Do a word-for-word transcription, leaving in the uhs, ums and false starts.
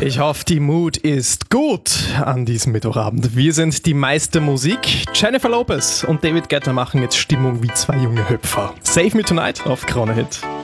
Ich hoffe, die Mood ist gut an diesem Mittwochabend. Wir sind die meiste Musik. Jennifer Lopez und David Guetta machen jetzt Stimmung wie zwei junge Hüpfer. Save Me Tonight auf Krone Hit.